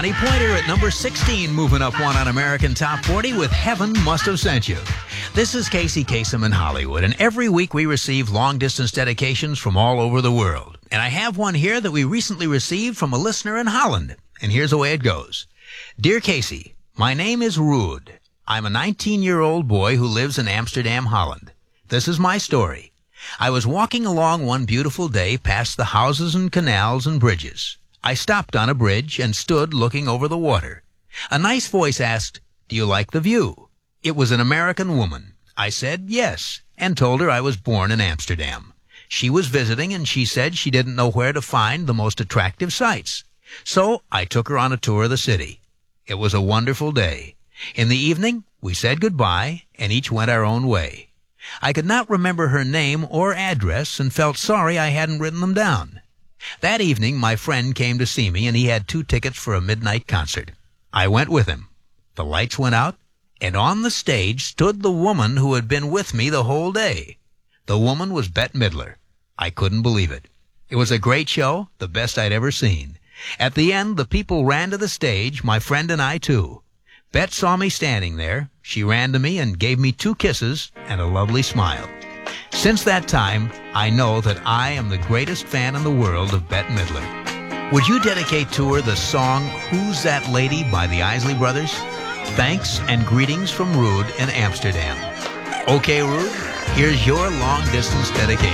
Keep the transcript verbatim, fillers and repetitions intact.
Bonnie Pointer at number sixteen, moving up one on American Top forty with Heaven Must Have Sent You. This is Casey Kasem in Hollywood, and every week we receive long-distance dedications from all over the world. And I have one here that we recently received from a listener in Holland. And here's the way it goes. Dear Casey, my name is Ruud. I'm a nineteen-year-old boy who lives in Amsterdam, Holland. This is my story. I was walking along one beautiful day past the houses and canals and bridges. I stopped on a bridge and stood looking over the water. A nice voice asked, "Do you like the view?" It was an American woman. I said yes, and told her I was born in Amsterdam. She was visiting, and she said she didn't know where to find the most attractive sights. So I took her on a tour of the city. It was a wonderful day. In the evening, we said goodbye, and each went our own way. I could not remember her name or address and felt sorry I hadn't written them down. That evening, my friend came to see me, and he had two tickets for a midnight concert. I went with him. The lights went out, and on the stage stood the woman who had been with me the whole day. The woman was Bette Midler. I couldn't believe it. It was a great show, the best I'd ever seen. At the end, the people ran to the stage, my friend and I too. Bette saw me standing there. She ran to me and gave me two kisses and a lovely smile. Since that time, I know that I am the greatest fan in the world of Bette Midler. Would you dedicate to her the song Who's That Lady by the Isley Brothers? Thanks and greetings from Ruud in Amsterdam. Okay, Ruud, here's your long-distance dedication.